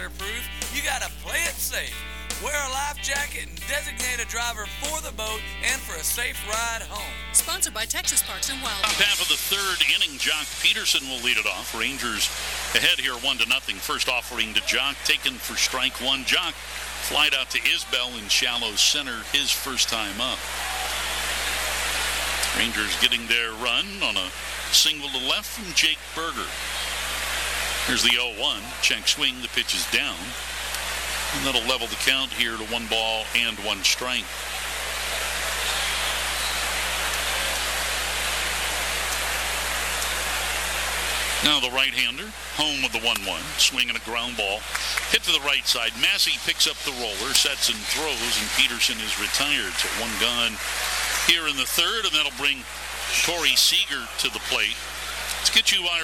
waterproof, you gotta play it safe. Wear a life jacket and designate a driver for the boat and for a safe ride home. Sponsored by Texas Parks and Wildlife. Top half of the third inning, Jock Peterson will lead it off. Rangers ahead here 1-0. First offering to Jock, taken for strike one. Jock flied out to Isbell in shallow center, his first time up. Rangers getting their run on a single to left from Jake Berger. Here's the 0-1. Check swing. The pitch is down. And that'll level the count here to 1 ball and 1 strike. Now the right-hander, home of the 1-1. Swinging a ground ball. Hit to the right side. Massey picks up the roller, sets and throws, and Peterson is retired. So 1 gone here in the third, and that'll bring Corey Seager to the plate. Let's get you our